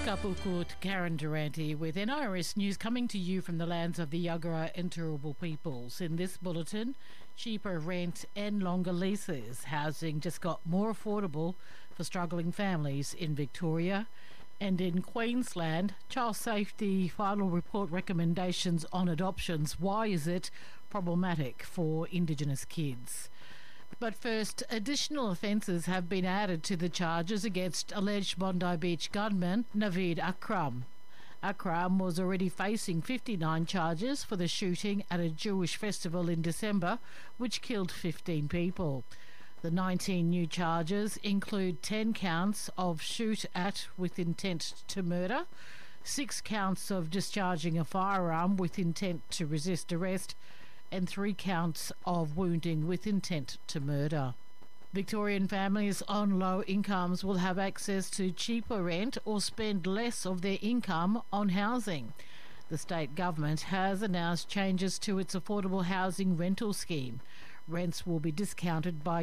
Kapukut, Karen Durante with NIRS News coming to you from the lands of the Yagara and Turrbal peoples. In this bulletin, cheaper rent and longer leases. Housing just got more affordable for struggling families in Victoria. And in Queensland, child safety final report recommendations on adoptions. Why is it problematic for Indigenous kids? But first, additional offences have been added to the charges against alleged Bondi Beach gunman Naveed Akram. Akram was already facing 59 charges for the shooting at a Jewish festival in December, which killed 15 people. The 19 new charges include 10 counts of shoot at with intent to murder, 6 counts of discharging a firearm with intent to resist arrest, and 3 counts of wounding with intent to murder. Victorian families on low incomes will have access to cheaper rent or spend less of their income on housing. The state government has announced changes to its affordable housing rental scheme. Rents will be discounted by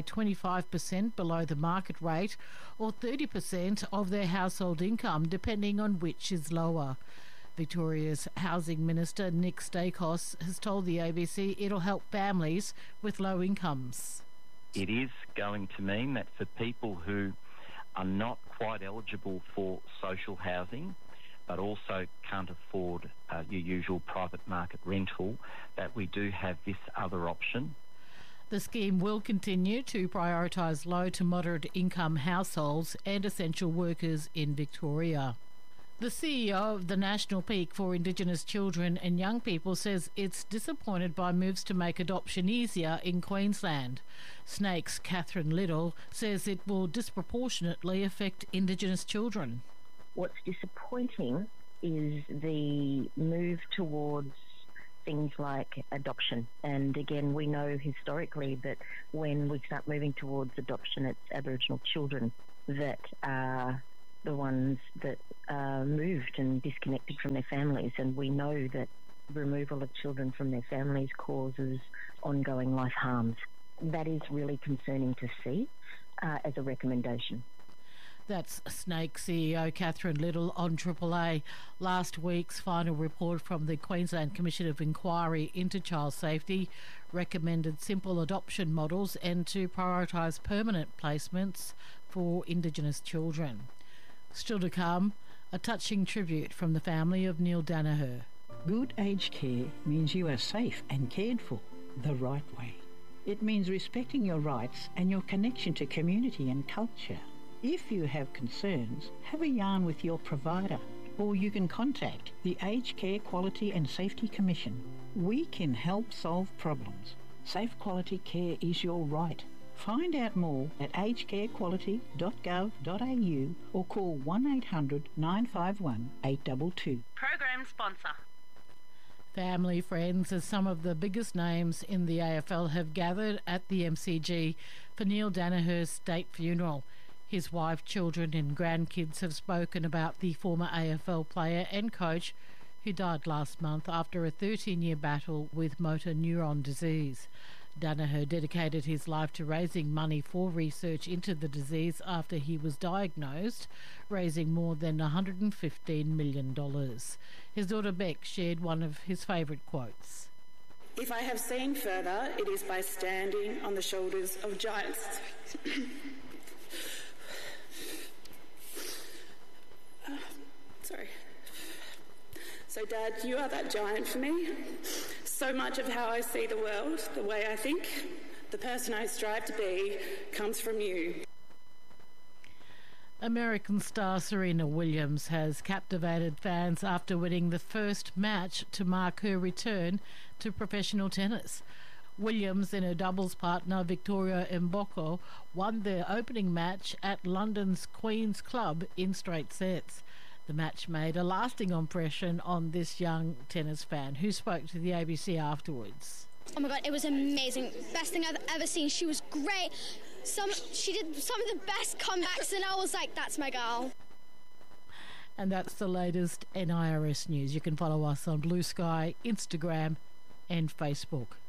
25% below the market rate or 30% of their household income, depending on which is lower. Victoria's Housing Minister Nick Stakos has told the ABC it'll help families with low incomes. It is going to mean that for people who are not quite eligible for social housing but also can't afford your usual private market rental, that we do have this other option. The scheme will continue to prioritise low to moderate income households and essential workers in Victoria. The CEO of the National Peak for Indigenous Children and Young People says it's disappointed by moves to make adoption easier in Queensland. Snake's Catherine Little says it will disproportionately affect Indigenous children. What's disappointing is the move towards things like adoption. And again, we know historically that when we start moving towards adoption, it's Aboriginal children that are the ones that are moved and disconnected from their families, and we know that removal of children from their families causes ongoing life harms. That is really concerning to see as a recommendation. That's Snake CEO Catherine Little on Triple A. Last week's final report from the Queensland Commission of Inquiry into Child Safety recommended simple adoption models and to prioritise permanent placements for Indigenous children. Still to come, a touching tribute from the family of Neil Danaher. Good aged care means you are safe and cared for the right way. It means respecting your rights and your connection to community and culture. If you have concerns, have a yarn with your provider, or you can contact the Aged Care Quality and Safety Commission. We can help solve problems. Safe quality care is your right. Find out more at agedcarequality.gov.au or call 1800 951 822. Program sponsor. Family, friends, as some of the biggest names in the AFL have gathered at the MCG for Neil Danaher's state funeral. His wife, children and grandkids have spoken about the former AFL player and coach who died last month after a 13-year battle with motor neuron disease. Danaher dedicated his life to raising money for research into the disease after he was diagnosed, raising more than $115 million. His daughter Beck shared one of his favourite quotes. If I have seen further, it is by standing on the shoulders of giants. Sorry. So, Dad, you are that giant for me. So much of how I see the world, the way I think, the person I strive to be, comes from you. American star Serena Williams has captivated fans after winning the first match to mark her return to professional tennis. Williams and her doubles partner Victoria Mboko won their opening match at London's Queen's Club in straight sets. The match made a lasting impression on this young tennis fan who spoke to the ABC afterwards. Oh my God, it was amazing. Best thing I've ever seen. She was great. She did some of the best comebacks and I was like, that's my girl. And that's the latest NIRS news. You can follow us on Blue Sky, Instagram and Facebook.